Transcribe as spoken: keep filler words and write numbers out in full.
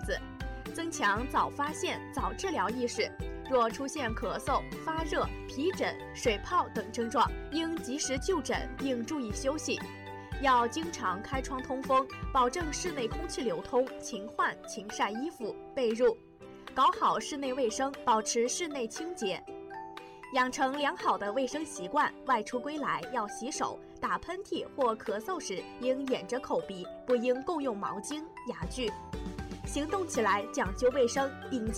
子，增强早发现、早治疗意识。若出现咳嗽、发热、皮疹、水泡等症状，应及时就诊并注意休息。要经常开窗通风，保证室内空气流通，勤换勤晒衣服、被褥，搞好室内卫生，保持室内清洁。养成良好的卫生习惯，外出归来要洗手，打喷嚏或咳嗽时应掩着口鼻，不应共用毛巾、牙具。行动起来讲究卫生，摒弃